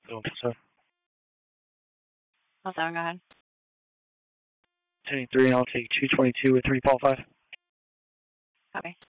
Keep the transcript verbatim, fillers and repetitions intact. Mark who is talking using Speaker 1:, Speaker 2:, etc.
Speaker 1: Go so.
Speaker 2: Oh, seven, go ahead.
Speaker 1: ten three, and I'll take two twenty-two with three Paul five.
Speaker 2: Copy.